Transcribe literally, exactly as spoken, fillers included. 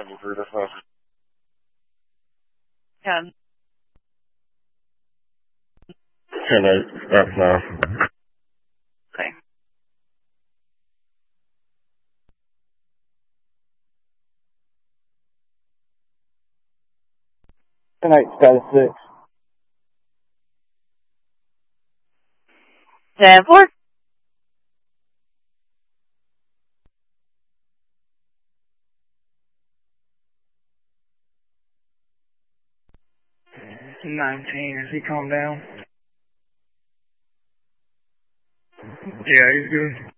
I've heard of her. Ten. Ten eight. That's nine. Okay. Ten eight, status six. Ten four. Nineteen. Has he calmed down? Yeah, he's good.